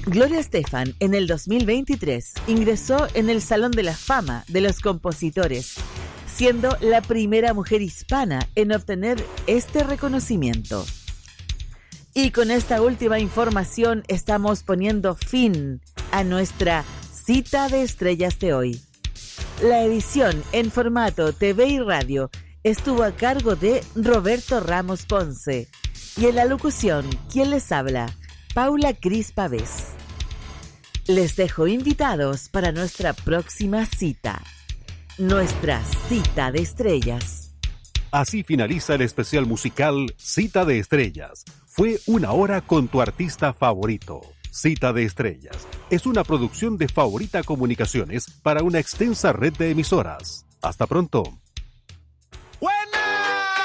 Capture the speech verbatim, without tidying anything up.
Gloria Estefan en el dos mil veintitrés ingresó en el Salón de la Fama de los Compositores, siendo la primera mujer hispana en obtener este reconocimiento. Y con esta última información estamos poniendo fin a nuestra cita de estrellas de hoy. La edición en formato T V y radio estuvo a cargo de Roberto Ramos Ponce y en la locución, ¿quién les habla? Paula Cris Pavés. Les dejo invitados para nuestra próxima cita, nuestra cita de estrellas. Así finaliza el especial musical Cita de Estrellas. Fue una hora con tu artista favorito. Cita de Estrellas es una producción de Favorita Comunicaciones para una extensa red de emisoras. Hasta pronto.